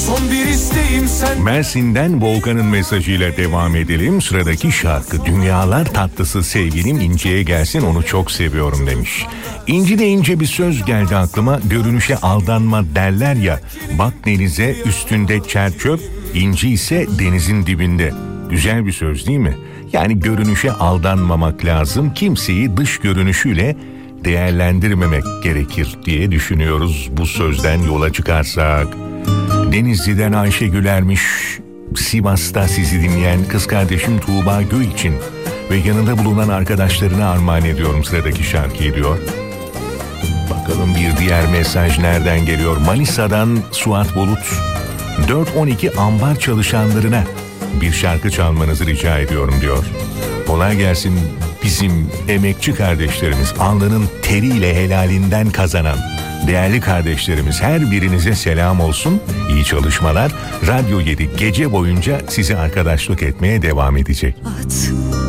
Son bir isteğim sen. Mersin'den Volkan'ın mesajıyla devam edelim. Sıradaki şarkı Dünyalar Tatlısı sevgilim İnci'ye gelsin, onu çok seviyorum demiş. İnci deyince bir söz geldi aklıma, görünüşe aldanma derler ya. Bak denize üstünde çer çöp, İnci ise denizin dibinde. Güzel bir söz değil mi? Yani görünüşe aldanmamak lazım, kimseyi dış görünüşüyle değerlendirmemek gerekir diye düşünüyoruz bu sözden yola çıkarsak. Denizli'den Ayşe Gülermiş, Sivas'ta sizi dinleyen kız kardeşim Tuğba Gül için ve yanında bulunan arkadaşlarına armağan ediyorum sıradaki şarkıyı diyor. Bakalım bir diğer mesaj nereden geliyor? Manisa'dan Suat Bulut, 4-12 ambar çalışanlarına bir şarkı çalmanızı rica ediyorum diyor. Kolay gelsin bizim emekçi kardeşlerimiz, alnının teriyle helalinden kazanan değerli kardeşlerimiz, her birinize selam olsun. İyi çalışmalar. Radyo 7 gece boyunca size arkadaşlık etmeye devam edecek. At